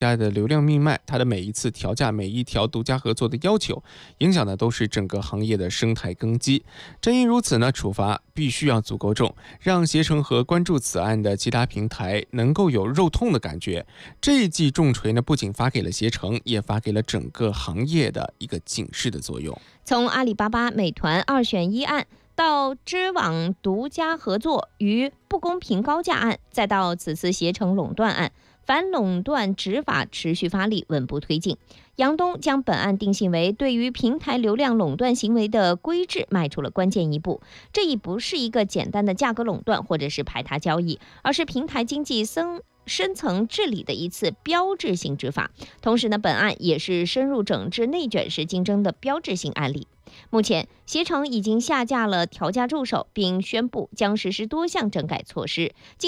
家的流量命脉，它的每一次调价、每一条独家合作的要求，影响的都是整个行业的生态根基。正因如此呢，处罚必须要足够重，让携程和关注此案的其他平台能够有肉痛的感觉。这一记重锤呢，不仅发给了携程，也发给了整个行业的一个警示的作用。 从阿里巴巴、美团2选1案，到知网独家合作与不公平高价案，再到此次携程垄断案，反垄断执法持续发力，稳步推进。杨东将本案定性为对于平台流量垄断行为的规制迈出了关键一步。这已不是一个简单的价格垄断或者是排他交易，而是平台经济深层治理的一次标志性执法。同时呢，本案也是深入整治内卷式竞争的标志性案例。目前，携程已经下架了调价助手，并宣布将实施多项整改措施。